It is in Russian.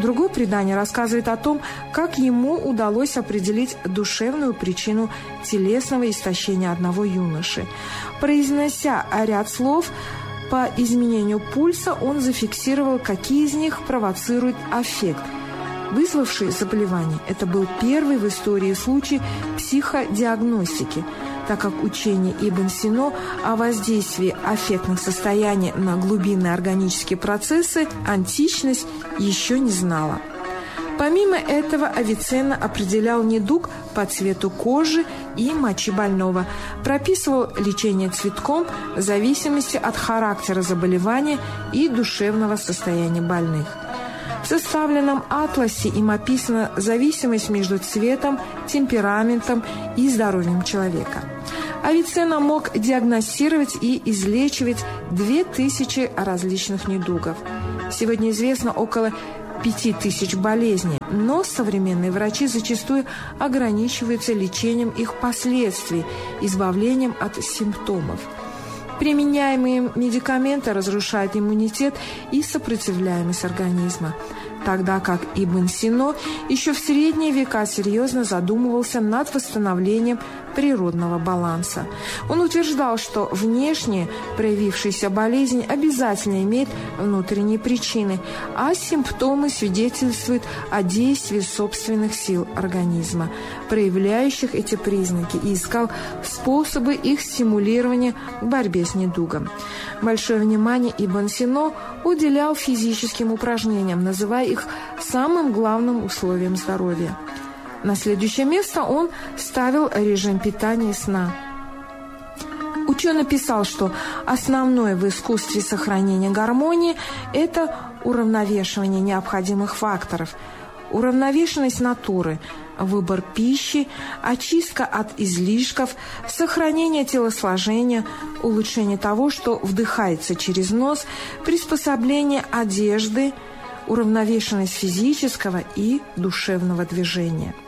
Другое предание рассказывает о том, как ему удалось определить душевную причину телесного истощения одного юноши. Произнося ряд слов по изменению пульса, он зафиксировал, какие из них провоцируют аффект, вызвавший заболевание. Это был первый в истории случай психодиагностики, так как учение Ибн Сино о воздействии аффектных состояний на глубинные органические процессы античность еще не знала. Помимо этого, Авиценна определял недуг по цвету кожи и мочи больного, прописывал лечение цветком в зависимости от характера заболевания и душевного состояния больных. В составленном атласе им описана зависимость между цветом, темпераментом и здоровьем человека. Авиценна мог диагностировать и излечивать 2000 различных недугов. Сегодня известно около 5000 болезней, но современные врачи зачастую ограничиваются лечением их последствий, избавлением от симптомов. Применяемые медикаменты разрушают иммунитет и сопротивляемость организма, тогда как Ибн Сино еще в средние века серьезно задумывался над восстановлением природного баланса. Он утверждал, что внешне проявившаяся болезнь обязательно имеет внутренние причины, а симптомы свидетельствуют о действии собственных сил организма, проявляющих эти признаки, и искал способы их стимулирования в борьбе с недугом. Большое внимание Ибн Сино уделял физическим упражнениям, называя их самым главным условием здоровья. На следующее место он ставил режим питания и сна. Ученый писал, что основное в искусстве сохранения гармонии – это уравновешивание необходимых факторов, уравновешенность натуры, выбор пищи, очистка от излишков, сохранение телосложения, улучшение того, что вдыхается через нос, приспособление одежды, уравновешенность физического и душевного движения.